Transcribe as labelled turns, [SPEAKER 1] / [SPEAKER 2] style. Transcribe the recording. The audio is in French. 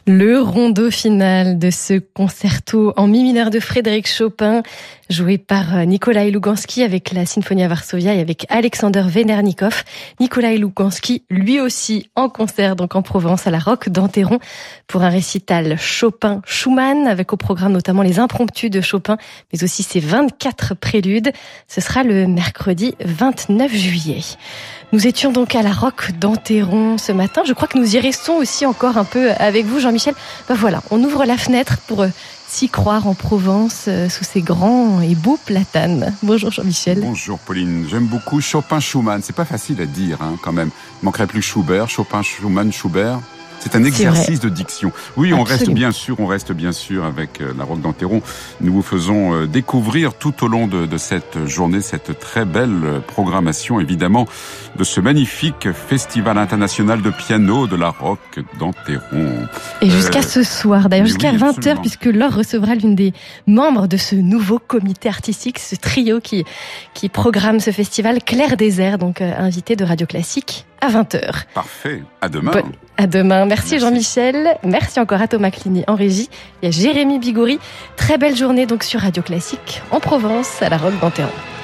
[SPEAKER 1] Le rondo final de ce concerto en mi mineur de Frédéric Chopin, joué par Nikolaï Louganski avec la Sinfonia Varsovia et avec Alexander Venernikov. Nikolaï Louganski, lui aussi en concert donc en Provence à la Roque d'Enterron pour un récital Chopin-Schumann avec au programme notamment les impromptus de Chopin, mais aussi ses 24 préludes. Ce sera le mercredi 29 juillet. Nous étions donc à la Roque d'Enterron ce matin. Je crois que nous y restons aussi encore un peu avec vous, Jean-Michel. Ben voilà, on ouvre la fenêtre pour s'y croire en Provence sous ces grands et beaux platanes. Bonjour Jean-Michel.
[SPEAKER 2] Bonjour Pauline. J'aime beaucoup Chopin-Schumann. C'est pas facile à dire quand même. Il manquerait plus que Schubert, Chopin-Schumann, Schubert. C'est un exercice de diction. Oui, on reste bien sûr avec la Roque d'Enterron. Nous vous faisons découvrir tout au long de cette journée, cette très belle programmation, évidemment, de ce magnifique festival international de piano de la Roque d'Enterron.
[SPEAKER 1] Et jusqu'à ce soir, d'ailleurs, jusqu'à 20h, puisque Laure recevra l'une des membres de ce nouveau comité artistique, ce trio qui programme ce festival, Claire Désert, donc invité de Radio Classique à 20h.
[SPEAKER 2] Parfait. À demain.
[SPEAKER 1] À demain. Merci Jean-Michel. Merci encore à Thomas Clini en régie. Il y a Jérémy Bigouri. Très belle journée donc sur Radio Classique en Provence à la Roque d'Enterron.